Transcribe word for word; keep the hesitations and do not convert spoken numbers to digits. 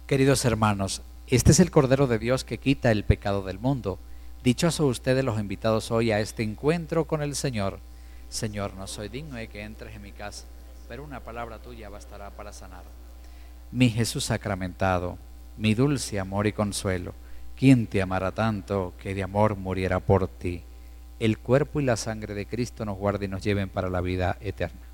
Queridos hermanos, este es el Cordero de Dios que quita el pecado del mundo. Dichosos ustedes los invitados hoy a este encuentro con el Señor. Señor, no soy digno de que entres en mi casa, pero una palabra tuya bastará para sanar. Mi Jesús sacramentado, mi dulce amor y consuelo, ¿quién te amará tanto que de amor muriera por ti? El cuerpo y la sangre de Cristo nos guarden y nos lleven para la vida eterna.